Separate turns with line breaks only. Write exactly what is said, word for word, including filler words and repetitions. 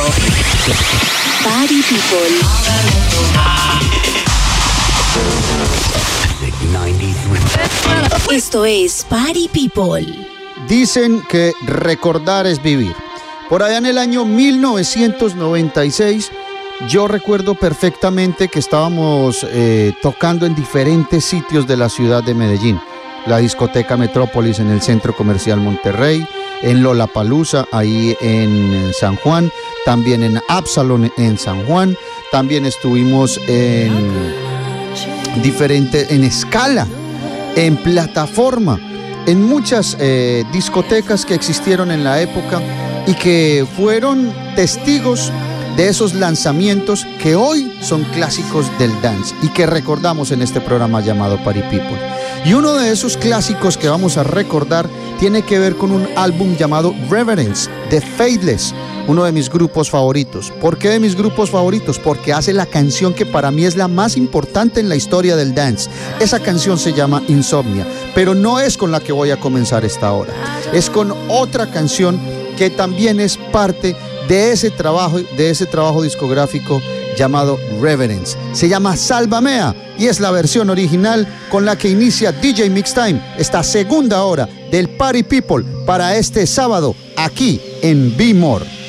Party People. Esto es Party People.
Dicen que recordar es vivir. Por allá en el año mil novecientos noventa y seis, yo recuerdo perfectamente que estábamos eh, tocando en diferentes sitios de la ciudad de Medellín. La discoteca Metrópolis en el Centro Comercial Monterrey, en Lollapalooza, ahí en San Juan, también en Absalon en San Juan, también estuvimos en diferentes, en Escala, en Plataforma, en muchas eh, discotecas que existieron en la época y que fueron testigos de esos lanzamientos que hoy son clásicos del dance y que recordamos en este programa llamado Party People. Y uno de esos clásicos que vamos a recordar tiene que ver con un álbum llamado Reverence de Faithless, uno de mis grupos favoritos. ¿Por qué de mis grupos favoritos? Porque hace la canción que para mí es la más importante en la historia del dance. Esa canción se llama Insomnia, pero no es con la que voy a comenzar esta hora. Es con otra canción que también es parte de ese trabajo, de ese trabajo discográfico llamado Reverence. Se llama Sálvamea y es la versión original con la que inicia D J Mix Time, esta segunda hora del Party People para este sábado aquí en Be More.